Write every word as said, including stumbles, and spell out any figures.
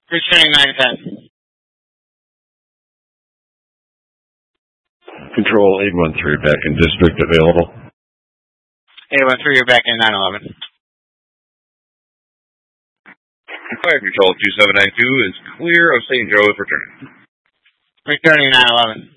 Returning nine ten. Control eight one three back in district available. eight one three, you're back in nine eleven. Fire Control two seven nine two is clear of Saint Joe is returning. Returning nine eleven.